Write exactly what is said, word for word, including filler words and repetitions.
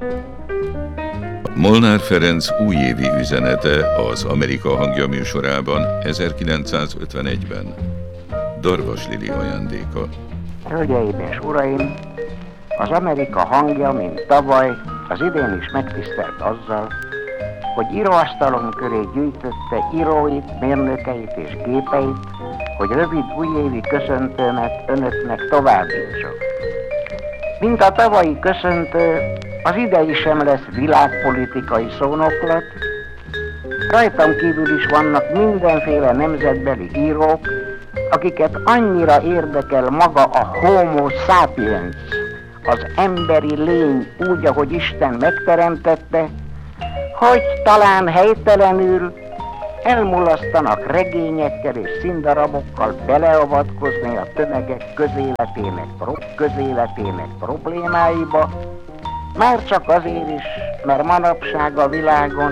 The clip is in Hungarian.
Molnár Ferenc újévi üzenete az Amerika Hangja műsorában ezerkilencszázötvenegyben. Darvas Lili ajándéka. Hölgyeim és uraim, az Amerika Hangja, mint tavaly, az idén is megtisztelt azzal, hogy íróasztalon köré gyűjtötte íróit, mérnökeit és gépeit, hogy rövid újévi köszöntőmet önöknek továbbítsok. Mint a tavalyi köszöntő, az idei sem lesz világpolitikai szónoklat, rajtam kívül is vannak mindenféle nemzetbeli írók, akiket annyira érdekel maga a homo sapiens, az emberi lény úgy, ahogy Isten megteremtette, hogy talán helytelenül elmulasztanak regényekkel és színdarabokkal beleavatkozni a tömegek közéletének, közéletének problémáiba, már csak azért is, mert manapság a világon